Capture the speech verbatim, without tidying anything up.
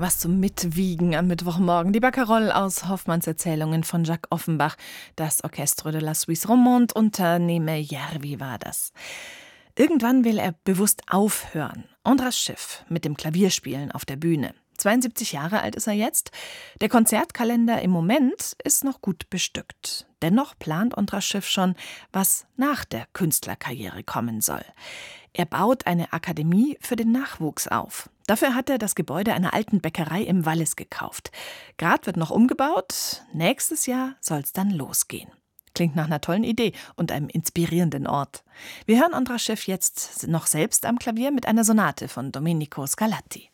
Was zum Mitwiegen am Mittwochmorgen. Die Barcarolle aus Hoffmanns Erzählungen von Jacques Offenbach. Das Orchestre de la Suisse Romande unter Neme Järvi war das. Irgendwann will er bewusst aufhören. Ondras Schiff mit dem Klavierspielen auf der Bühne. zweiundsiebzig Jahre alt ist er jetzt. Der Konzertkalender im Moment ist noch gut bestückt. Dennoch plant Ondras Schiff schon, was nach der Künstlerkarriere kommen soll. Er baut eine Akademie für den Nachwuchs auf. Dafür hat er das Gebäude einer alten Bäckerei im Wallis gekauft. Gerade wird noch umgebaut. Nächstes Jahr soll es dann losgehen. Klingt nach einer tollen Idee und einem inspirierenden Ort. Wir hören Ondras Schiff jetzt noch selbst am Klavier mit einer Sonate von Domenico Scarlatti.